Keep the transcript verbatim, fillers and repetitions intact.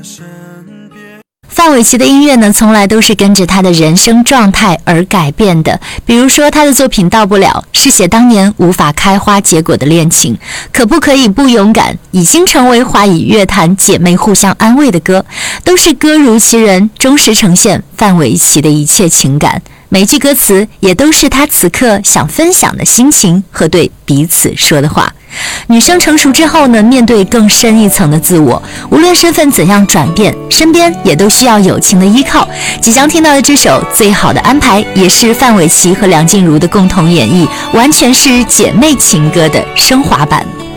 范玮琪的音乐呢，从来都是跟着他的人生状态而改变的。比如说，他的作品《到不了》是写当年无法开花结果的恋情，可不可以不勇敢已经成为华语乐坛姐妹互相安慰的歌，都是歌如其人，忠实呈现范玮琪的一切情感。每句歌词也都是他此刻想分享的心情和对彼此说的话。女生成熟之后呢，面对更深一层的自我，无论身份怎样转变，身边也都需要友情的依靠。即将听到的这首《最好的安排》也是范玮琪和梁静茹的共同演绎，完全是姐妹情歌的升华版。